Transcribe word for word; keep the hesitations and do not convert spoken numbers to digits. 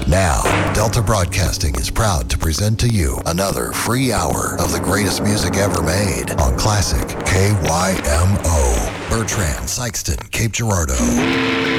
Now, Delta Broadcasting is proud to present to you another free hour of the greatest music ever made on Classic K Y M O. Bertrand, Sykeston, Cape Girardeau.